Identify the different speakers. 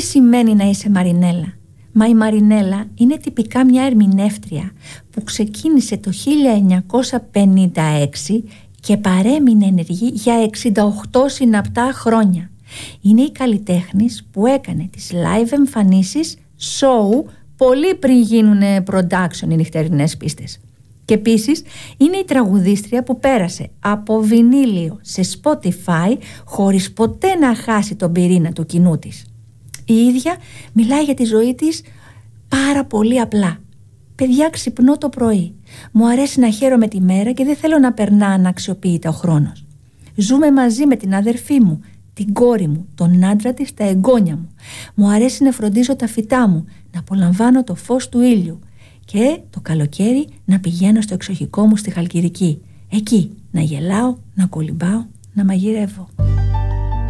Speaker 1: τι σημαίνει να είσαι Μαρινέλα? Μα η Μαρινέλα είναι τυπικά μια ερμηνεύτρια που ξεκίνησε το 1956 και παρέμεινε ενεργή για 68 συναπτά χρόνια. Είναι η καλλιτέχνης που έκανε τις live εμφανίσεις show πολύ πριν γίνουν production οι νυχτερινές πίστες. Και επίσης είναι η τραγουδίστρια που πέρασε από βινίλιο σε Spotify χωρίς ποτέ να χάσει τον πυρήνα του κοινού της. Η ίδια μιλάει για τη ζωή της πάρα πολύ απλά. Παιδιά, ξυπνώ το πρωί. Μου αρέσει να χαίρομαι τη μέρα και δεν θέλω να περνά αναξιοποιητά ο χρόνος. Ζούμε μαζί με την αδερφή μου, την κόρη μου, τον άντρα της, τα εγγόνια μου. Μου αρέσει να φροντίζω τα φυτά μου, να απολαμβάνω το φως του ήλιου και το καλοκαίρι να πηγαίνω στο εξοχικό μου στη Χαλκιδική. Εκεί να γελάω, να κολυμπάω, να μαγειρεύω.